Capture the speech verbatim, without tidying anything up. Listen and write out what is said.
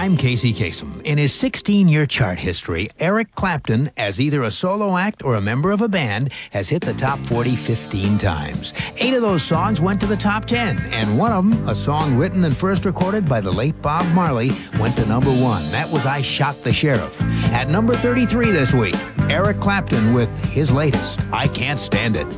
I'm Casey Kasem. In his sixteen-year chart history, Eric Clapton, as either a solo act or a member of a band, has hit the top forty fifteen times. Eight of those songs went to the top ten, and one of them, a song written and first recorded by the late Bob Marley, went to number one. That was I Shot the Sheriff. At number thirty-three this week, Eric Clapton with his latest, I Can't Stand It.